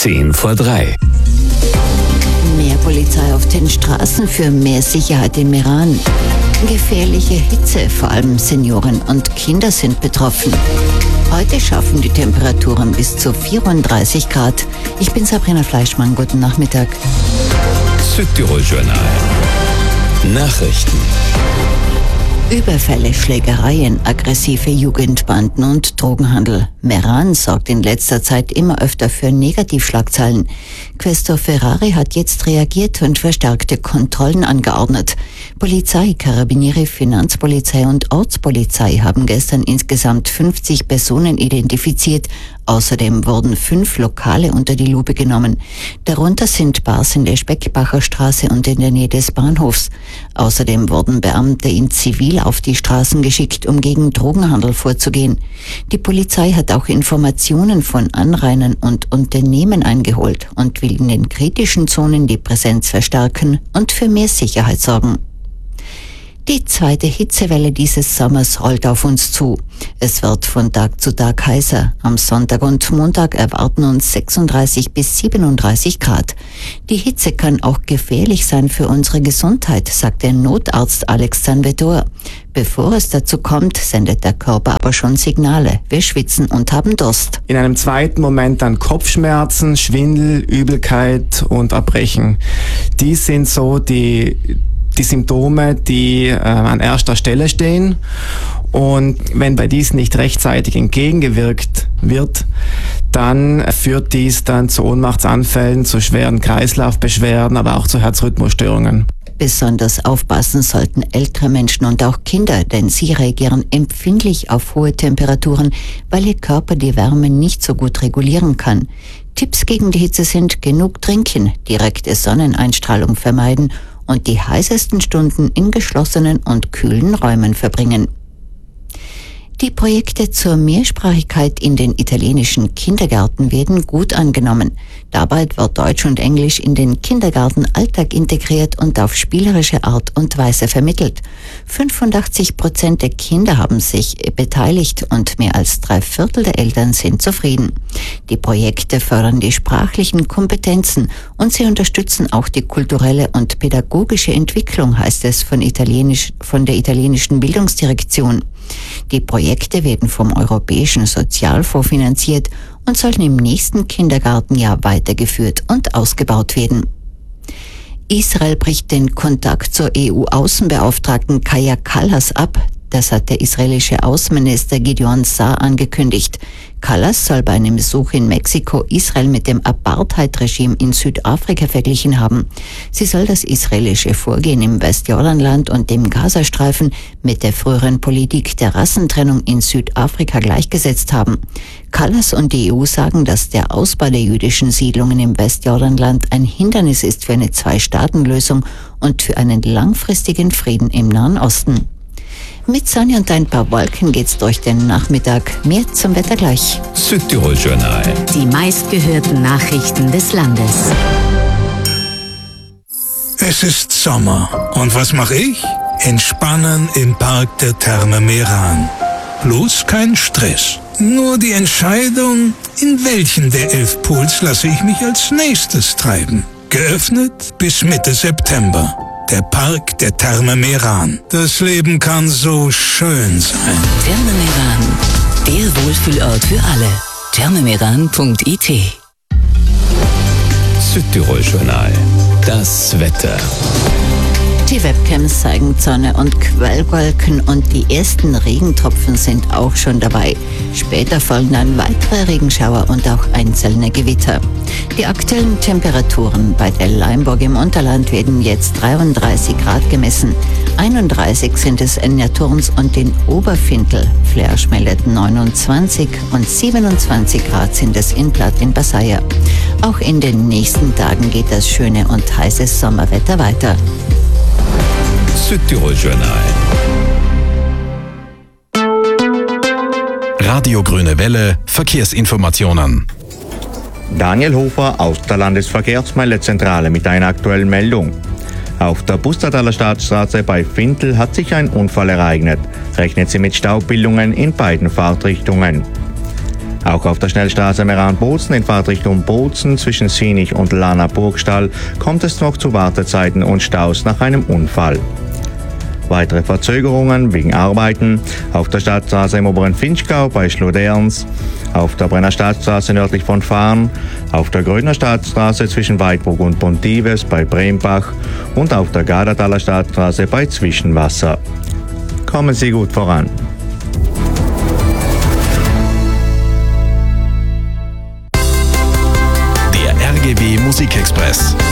2:10. Mehr Polizei auf den Straßen für mehr Sicherheit im Iran. Gefährliche Hitze, vor allem Senioren und Kinder sind betroffen. Heute schaffen die Temperaturen bis zu 34 Grad. Ich bin Sabrina Fleischmann, guten Nachmittag. Südtirol-Journal. Nachrichten. Überfälle, Schlägereien, aggressive Jugendbanden und Drogenhandel. Meran sorgt in letzter Zeit immer öfter für Negativschlagzeilen. Questor Ferrari hat jetzt reagiert und verstärkte Kontrollen angeordnet. Polizei, Karabiniere, Finanzpolizei und Ortspolizei haben gestern insgesamt 50 Personen identifiziert. Außerdem wurden 5 Lokale unter die Lupe genommen. Darunter sind Bars in der Speckbacher Straße und in der Nähe des Bahnhofs. Außerdem wurden Beamte in Zivil auf die Straßen geschickt, um gegen Drogenhandel vorzugehen. Die Polizei hat auch Informationen von Anrainern und Unternehmen eingeholt und will in den kritischen Zonen die Präsenz verstärken und für mehr Sicherheit sorgen. Die zweite Hitzewelle dieses Sommers rollt auf uns zu. Es wird von Tag zu Tag heißer. Am Sonntag und Montag erwarten uns 36 bis 37 Grad. Die Hitze kann auch gefährlich sein für unsere Gesundheit, sagt der Notarzt Alex Zanvetor. Bevor es dazu kommt, sendet der Körper aber schon Signale. Wir schwitzen und haben Durst. In einem zweiten Moment dann Kopfschmerzen, Schwindel, Übelkeit und Erbrechen. Die sind so die Symptome, die an erster Stelle stehen. Und wenn bei diesen nicht rechtzeitig entgegengewirkt wird, dann führt dies dann zu Ohnmachtsanfällen, zu schweren Kreislaufbeschwerden, aber auch zu Herzrhythmusstörungen. Besonders aufpassen sollten ältere Menschen und auch Kinder, denn sie reagieren empfindlich auf hohe Temperaturen, weil ihr Körper die Wärme nicht so gut regulieren kann. Tipps gegen die Hitze sind: genug trinken, direkte Sonneneinstrahlung vermeiden und die heißesten Stunden in geschlossenen und kühlen Räumen verbringen. Die Projekte zur Mehrsprachigkeit in den italienischen Kindergärten werden gut angenommen. Dabei wird Deutsch und Englisch in den Kindergartenalltag integriert und auf spielerische Art und Weise vermittelt. 85% der Kinder haben sich beteiligt und mehr als 3/4 der Eltern sind zufrieden. Die Projekte fördern die sprachlichen Kompetenzen und sie unterstützen auch die kulturelle und pädagogische Entwicklung, heißt es von der italienischen Bildungsdirektion. Die Projekte werden vom Europäischen Sozialfonds finanziert und sollen im nächsten Kindergartenjahr weitergeführt und ausgebaut werden. Israel bricht den Kontakt zur EU-Außenbeauftragten Kaja Kallas ab. Das hat der israelische Außenminister Gideon Saar angekündigt. Kallas soll bei einem Besuch in Mexiko Israel mit dem Apartheid-Regime in Südafrika verglichen haben. Sie soll das israelische Vorgehen im Westjordanland und dem Gazastreifen mit der früheren Politik der Rassentrennung in Südafrika gleichgesetzt haben. Kallas und die EU sagen, dass der Ausbau der jüdischen Siedlungen im Westjordanland ein Hindernis ist für eine Zwei-Staaten-Lösung und für einen langfristigen Frieden im Nahen Osten. Mit Sonne und ein paar Wolken geht's durch den Nachmittag. Mehr zum Wetter gleich. Südtirol-Journal. Die meistgehörten Nachrichten des Landes. Es ist Sommer. Und was mache ich? Entspannen im Park der Therme Meran. Bloß kein Stress. Nur die Entscheidung, in welchen der 11 Pools lasse ich mich als nächstes treiben. Geöffnet bis Mitte September. Der Park der Therme Meran. Das Leben kann so schön sein. Therme Meran, der Wohlfühlort für alle. thermemeran.it. Südtirol-Journal. Das Wetter. Die Webcams zeigen Sonne und Quellwolken und die ersten Regentropfen sind auch schon dabei. Später folgen dann weitere Regenschauer und auch einzelne Gewitter. Die aktuellen Temperaturen bei der Leimburg im Unterland werden jetzt 33 Grad gemessen. 31 sind es in Naturns und in Oberfintel. Flersch meldet 29 und 27 Grad sind es in Platt in Basaya. Auch in den nächsten Tagen geht das schöne und heiße Sommerwetter weiter. Südtirol-Journal. Radio Grüne Welle, Verkehrsinformationen. Daniel Hofer aus der Landesverkehrsmeldezentrale mit einer aktuellen Meldung. Auf der Bustertaler Staatsstraße bei Fintel hat sich ein Unfall ereignet. Rechnet Sie mit Staubbildungen in beiden Fahrtrichtungen. Auch auf der Schnellstraße Meran-Bozen in Fahrtrichtung Bozen zwischen Sinich und Lana-Burgstall kommt es noch zu Wartezeiten und Staus nach einem Unfall. Weitere Verzögerungen wegen Arbeiten auf der Stadtstraße im oberen Finchgau bei Schloderns, auf der Brenner Stadtstraße nördlich von Fahren, auf der Grödner Stadtstraße zwischen Weidburg und Pontives bei Brembach und auf der Gardertaler Stadtstraße bei Zwischenwasser. Kommen Sie gut voran. Der RGB Musikexpress.